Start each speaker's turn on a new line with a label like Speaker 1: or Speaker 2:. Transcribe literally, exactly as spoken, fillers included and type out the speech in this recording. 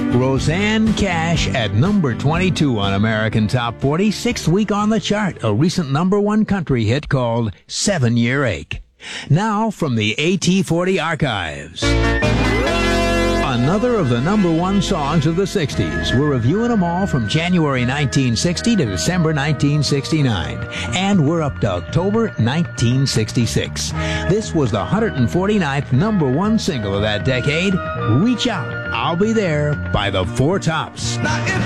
Speaker 1: Roseanne Cash at number twenty-two on American Top forty, sixth week on the chart, a recent number one country hit called Seven Year Ache. Now from the A T forty archives. Another of the number one songs of the sixties. We're reviewing them all from January nineteen sixty to December nineteen sixty-nine. And we're up to October nineteen sixty-six. This was the one hundred forty-ninth number one single of that decade. Reach Out, I'll Be There by the Four Tops.
Speaker 2: Now if